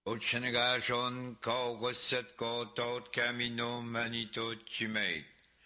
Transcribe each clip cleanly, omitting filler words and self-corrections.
Utsenegashon Kauguset Kotot Camino Manito Chimate.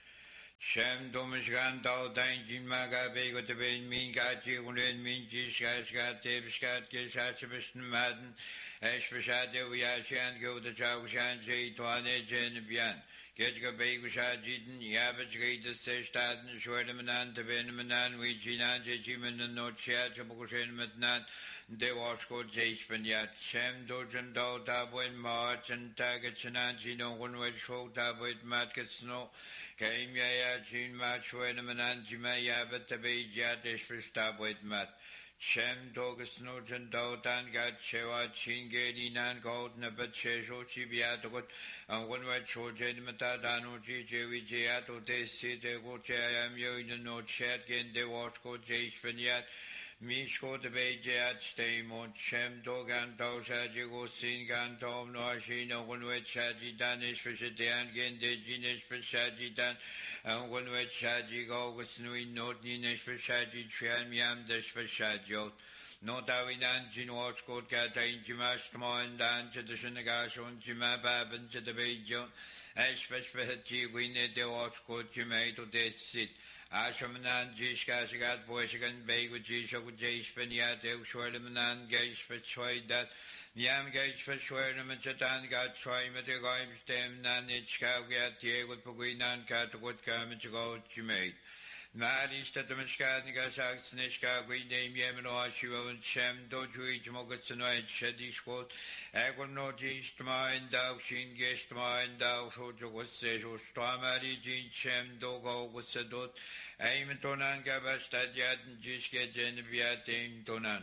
Shem Domishgan Dao Danjin Maga Bego to Ben Min Gachi Ulen Minji Shaskat Tebskat Kesashabishan Madden Eshpashade Uyashan Go the Chawshan Jay Tuane Jen Bian. Ketga Begushajidan Yabach Gate the Sestaden Shwedamanan the Benamanan Wijinan Jejiman and no chat Chabukushan Matnat. De Wasko Jaspanyat, Shem Dojan Do Tabwin March and Tagachananji no one way show Tabwit Matkets no came Yachin Match Wedamanan Jimaya but the Bejatish for Stabwit Mat. Shem Dogus Nojan Dotan got Chewa Chingedi Nan Gold Nabat Chesho Chibiatot and one way Chojan Matadano Jiji Jato de Site Gochayam Yo no chat gen de Wasko Jaspanyat. Mishko the Bejat Stamon, Shem Dogan Dosa Jigo Singan Tom Noashino, one with Shaji Danish for Shadian, Gende Jinish for Shaji Dan, and one with Shaji Go with Nui Not Ninish for Shaji Trian Yam Dish for Shadjot. Not Avinan Jinwatch Court Kata in Jimastmo and Dan to the Shenagashon, Jimabab and to the Bejon, Ashfish for Hati, we need the watch court Jimay to this sit. Ashamanan Jishkashigat Boyshagan Begu Jishok Jashpanyat Shwerlamanan Gage for Choi Yam Gage for Shwerlam and Chatan got Choi Metagoim Stem Nanichka Gat Diego Puginan Katakut Kamichago Chimate. Maris Tatamashkat Nagasak Snishka, we name Yemino Shiva and Shem Dojuich Mogatsanoid Shedishkot, Agonotis Tma and Dao Shin Gestma and Dao Sojo was Sejo Stramari Jin Shem Dogo was Sadot, Aimtonan Gabastadiat and Jiske Geneviatim Tonan.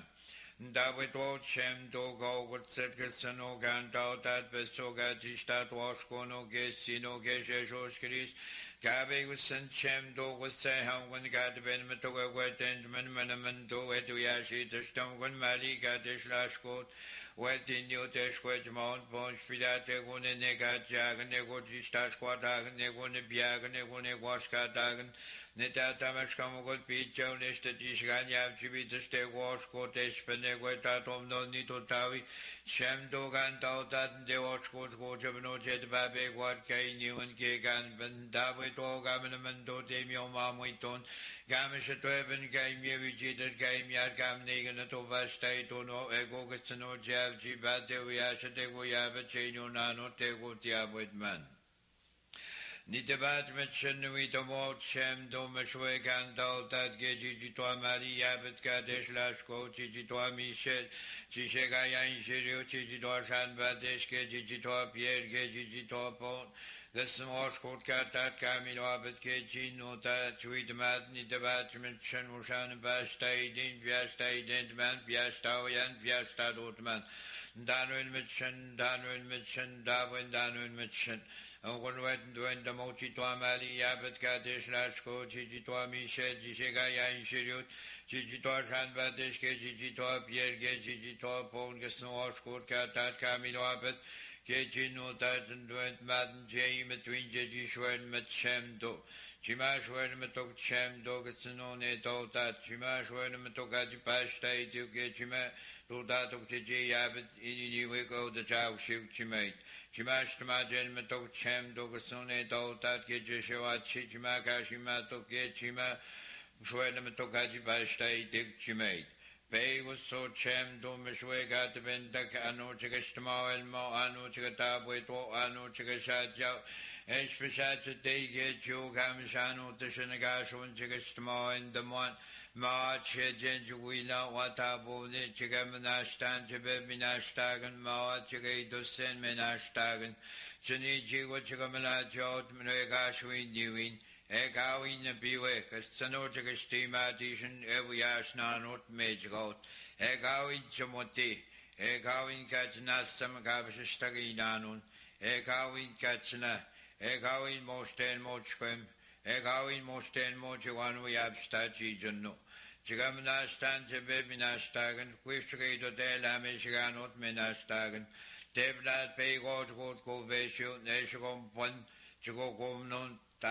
David Shem Dogo would set Gassano Gantao that Besoga Tistat Waskono Gesino Geshosh Chris. Gabe was sent Shem Do was say how when God Ben Matoga wet and Manaman do it to Yashi the stone when Mali got the slash coat, wet in your desk with Mount Ponch Filate one and negat jag and nego Stas Quadag and Negone Biag and Negone Waska Dagan, Netatamas Kamogot Picho, Nesta Tishgan Yachi to stay wash coat Espenegueta Tom no Nito Tavi, Shem Dogan Tautat, the wash coat coach of no jet babe, what Kay knew and Kagan, Ben David. Gamanamando Demio Mamuiton, Gamish at Weven, Game Yevigited, Game Yagam Negan at Ovastate, no Egogastano Jav, Gibate, Viasha, Tegoyava, Cheno Nano, Tego Tiabwit Man. Nitabat mention with the mort Shem Domashweg and Daltat Gejitoa Maria Betkadesh Lashko, Chijitoa Michel, Chishegaya in Shirio, Chijitoa San Badesh, Gejitoa Pierre, Gejitoa Pont. The small court cat that Camilo Abbott Kejin, Nota, Tweet Madney, the Batman, Mushan, Bastade, Viastade, Man, Viastawian, Viastad Otman, Danwin Mitchen, Darwin Mitchen. And one went when the Moti to Amali, Abbott Kadish, Lashko, Chijitoa Michel, Jishegaya in Shirut, Chijitoa San Badesh, Gejitoa Pierre, Gejitoa Pong, the small court cat that Camilo Abbott. Kejino doesn't went Madden Jay between Jejishwer and Metchemdo. Chimashwer and Metok Chemdo gets no neto that Chimashwer and Metokaji Pashta to get Chima to that of Tiji Abbott in the Wiko the Chow Shiv Chimate. Chimash Majan Metok Chemdo gets no neto that Kejishua Chichimaka Shimato Kechima Shwer and Metokaji Pashta to Chimate. Bay was so chem domishwe got the bendak ano chigastamo and mo ano chigatabwe to ano chigashaja and speshat day get you gamishano to shenagashon chigastamo and the one march jenjuila watabo ne chigamanastan chibeminashtagan ma chigado sen menashtagan cheniji what chigamala jot menagashwin doing. Egawin the Biwek, a Sanotica steam addition, every ash nanot major. Egawin Chamoti, Egawin Katnasam Gabashtaginanun, Egawin Katsna, Egawin Mosten Mochquem, Egawin Mosten Mochuan, we have Stachijano. Chigamanastan Jebebinastagan, Quishtrade del Amishiganot Menastagan, Devlat Pay God Goveshu, Neshagom Pon, Chigogom non.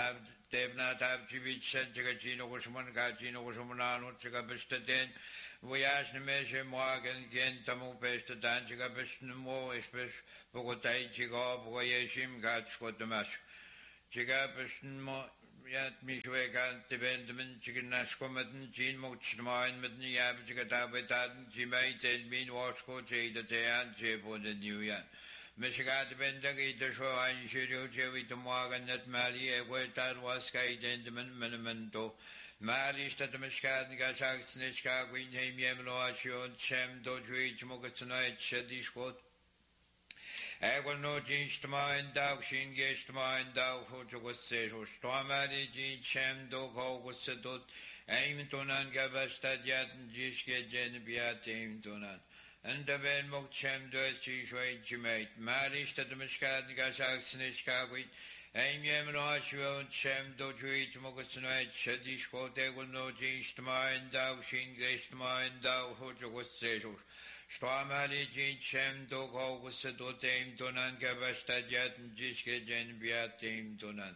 Devna Tabjivich said Chigachino Gushman Gachino Gushmanano Chigabestaden, Voyage Nemeshe Morgan Gen Tamu Pesta Dan Chigabestamo, Espes Bogotai Chigo, Voyashim Gatskotamash. Chigabestamo. Yet Mishwegan, the Benjamin, Chickanaskomatin, Jean Mochmain, Matniab, Chicatabatan, Jimate, and Mean Wasco, Jay, the Tayan, Jepo, the New Yan. Michigat Bendagi, the show, I should you, Jewy, the Morgan, that Mali, a word that was Sky, Gentleman, Menamento, Mali, Statamishkat, Gasak, Snitchka, Green, Ham, Yamlo, Ashon, Shem, Dodge, Mogatonight, Shadishkot. Egal no jinst mein Dau, Shin gest mein Dau, Hojogosse, Stomari, Jin, Shem, Dog, Hogosedot, Aimtonan, Gabastadiat, Jiske, Genebiat, Aimtonan. And the Ben Mok Shem, Dochi, Shway, Maris, the Miskat, Gasak, Snishkawit, Aim Yamrosh, Shem, Dodge, Mogatonight, Shadishko, Egal no jinst mein Dau, Shin gest mein Dau, Hojogosse. Stomali Jin Shem Dog August Dotem Donan Gabastadiat and Jiske Jen Biatim Donan.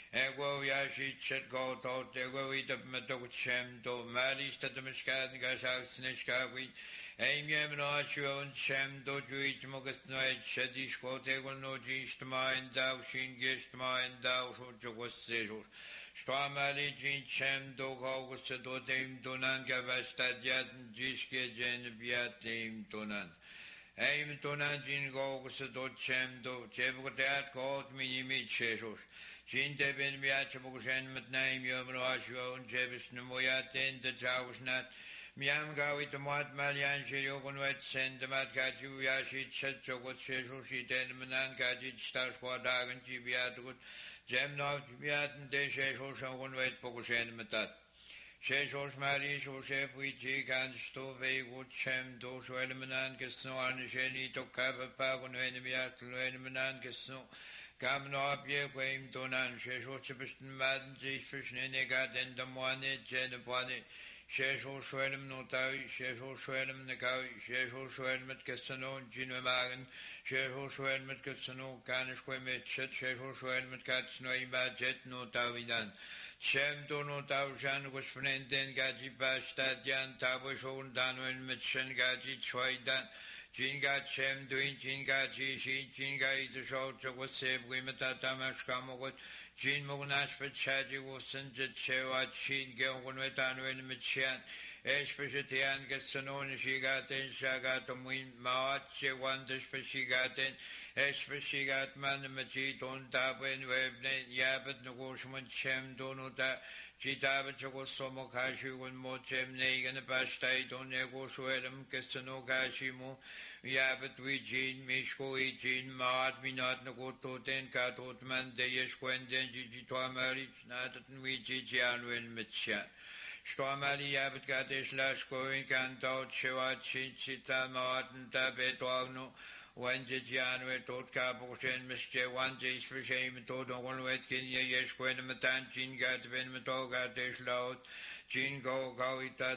Ego Yashi Chet Go Tot, Ego Eat of Metok Shem Do Maris Tatamaskat Gasak Snishkawi, Aim Yamnochuan Shem Do Juit Mogasnoid Shadish Kot Ego no Jistma and Dao Shin Gistma and Dao Hojogos Sejur. Stomali Jin Shem Dog August Dotem Donan Gabastadiat and Jiske Jen Biatim Donan. Aim Donan Jin Gogus Dot Shem Do Jevogat called Minimit Sheshos. Jin Debin Biachabushan mit name Yomrasho and Jebis Nemoyat and the Jaws Nat. Miam Gawit the Mat Malian Shirokon Wet send the Mat Gaju Yashit Setchokot Sheshoshi Denmanan Gajit Star Squadag and Jibiatukut. Jem Nav Jibiat and Deshos on Wet Pokoshan Matat. Sheshos Mari Shosef Wiji can stove wood Shem Dos Elmanan Gesno and Sheni to Kappa Pagon Enemiat Lenmanan Gesno. Kam no apje kwem donan shesho chibisten maden sich fischen enegat en de moane jene bwane shesho schwelm no taui shesho schwelm ne kau shesho schwelm mit gestano jinwe magen shesho schwelm mit gestano kanish kwem mit chet shesho schwelm mit gats no iba jet no tawidan shem do no tau shan was frenden gaji bastad jan tabo schon danwen mit shen gaji chwaidan Jinga Chem doing Jinga Jishi, Jinga the show to what save women that Damashkamogot, Jin Monash for Chaji Wilson, Chewa, Chin, Gelwinwetan, and Michian, Especian gets an own she got in Shagatum Win, Maat, she wonders for she got in, especially got man the Machiton, Tabin, Webnet, Yabet, Nogosman, Chem, Donota. Chitaba Chokosomo Kashi when Mochem Negan Pastai don't nego swellum Kestano Kashimu Yabet Wijin Mishko Ijin Maat Minat Nagoto Ten Katotman Deyesh Quenden Jitwa marriage Natan Wijian Wen Mitchan. Stomali Yabet Gadesh Lashko in Kanto Chewa Chita Martin Tabetogno. When Jian went tot Kaboshen, Mr. One Jays for shame, told on one wet Kenya, yes, when the Matan Jin got Ben Matoga, Dish Loud, Jin Go, Gawita,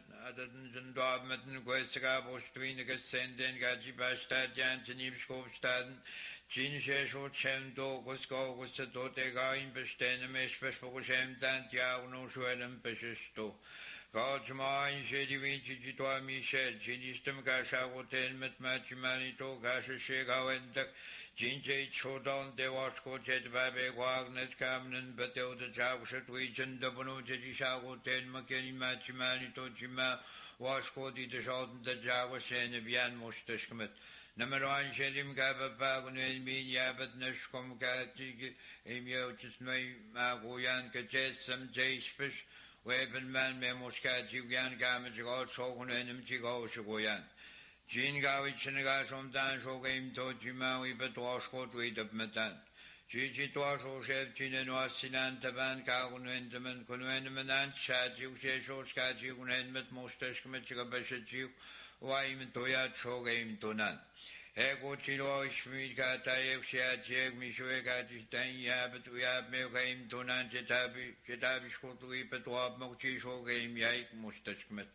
and Dobmatan, Westgabo, Streenigas, Senden, Gaji Bastad, Jansen, Ibskopstaden, Jin Shesho, Chem Dog, was go, was the Dotega in Besten, Mesh for Shem, Dantia, no Swellum, Peshisto. God's mind, Shady Vinci, Jitwa Michel, Jinistum Gasha, Hotel, Met Machimanito, Gasha Shega, and Jinjay Chodon, De Wasco, Jet Babe, Wagner, Camden, Batel, the Jawshat, Region, Dabano, Jisha, Hotel, McKinney, Machimanito, Jima, Wasco, the Shot, the Java, Sen, Vian Mostashkamet. Number one, Shedim Gaba Bagon, and Min Yabat, Nashkom Gati, Emio, Chismay, Magoyan, Kajet, some Jays Fish. Weapon man Memoska Jigan Gamage God Sogon and Chigo Shogoyan. Jin Gavich and Gasom Dan Shogame to Jimawi but was caught with the Matan. Gigi Twaso Chef Chin and Wasinan Taban Kagun Enderman, Kunwenman, Shaju, Shesho, Skaji, Unenmet, Mostash, Mechiga Beshachu, Waim Toyat Shogame to none. Ego Chilo, Schmid Gatayev, Shiajeg, Mishuegati, Tan Yabet, we have Melgame, Tonan, Jetabi, Skotu, Petwab, Mochi, Shogame, Yaik, Mustachmet.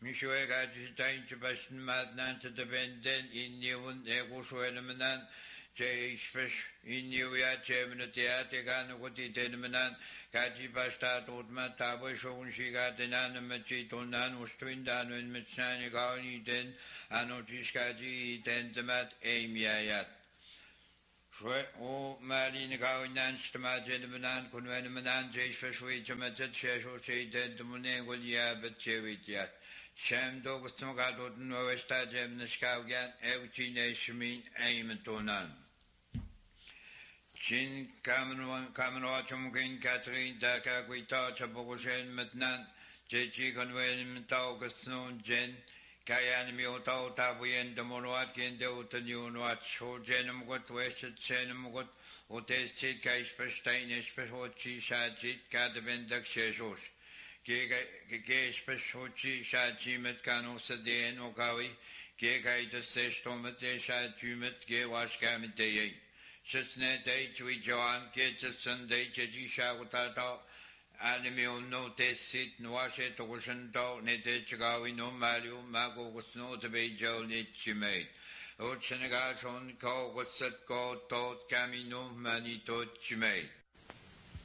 Mishuegati, Tan Sebastian Madnan to the Benden in Newon, Ego Swellamanan, Jeispes in Julia Chemnetia, Teganuti Tenmanan, Katipasta Totma, Tabo Shonshigatenan, Machitonan, Ustrindan, and Mitsani Den, Anotiskaji, Tentamat, Amiayat. O Marine Gawinan, Stamajan, Kunvenaman, Jeispes, which a method Shesho say that the Munegolia, but Chevitia. Sham Dogstogadot, Novesta Gemneskagan, Evchine Shmin, Aimatonan. Chin Kamerwachumkin Catherine Daka Guita Chabogoshen Metnan, Jechi Conwen Taugasnon Jen, Kayan Mioto Tabuyen, the Monwatkin, the Utanun Watch, who Jenum got Wested Senum got, who tested Kaisperstein, Espesochi, Shachit, Katabendak Sheshos, Gespesochi, Shachi Metkano Sadean Okawi, Gekaita Sestomate Shachumet, Gewashkamite. Sisnet H. Joan Kitchen Sunday Chechi Shagutato, Animio no tessit, Nwashet Oceanto, Netechagawi no Mario, Mago was no to be Joe Nitchimate. Oceanagashon, Ko, what's that called, Tot Camino, Manito Chimate.